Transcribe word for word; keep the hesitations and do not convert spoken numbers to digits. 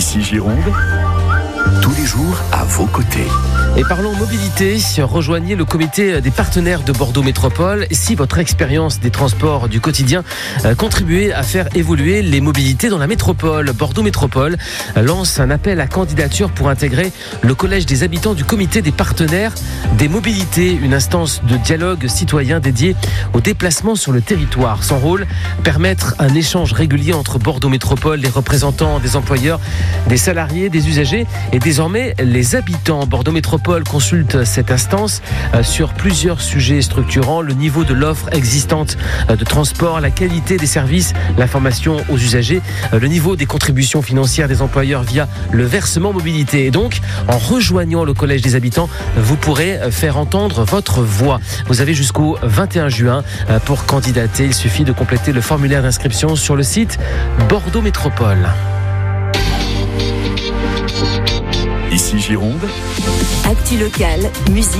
Ici Gironde, tous les jours à vos côtés. Et parlons mobilité, rejoignez le comité des partenaires de Bordeaux Métropole. Si votre expérience des transports du quotidien euh, contribuait à faire évoluer les mobilités dans la métropole, Bordeaux Métropole lance un appel à candidature pour intégrer le collège des habitants du comité des partenaires des mobilités, une instance de dialogue citoyen dédiée aux déplacements sur le territoire. Son rôle, permettre un échange régulier entre Bordeaux Métropole, les représentants des employeurs, des salariés, des usagers et désormais les habitants. Bordeaux Métropole consulte cette instance sur plusieurs sujets structurants, le niveau de l'offre existante de transport, la qualité des services, l'information aux usagers, le niveau des contributions financières des employeurs via le versement mobilité. Et donc, en rejoignant le collège des habitants, vous pourrez faire entendre votre voix. Vous avez jusqu'au vingt et un juin pour candidater. Il suffit de compléter le formulaire d'inscription sur le site Bordeaux Métropole. Ici Gironde, Actu locale, musique.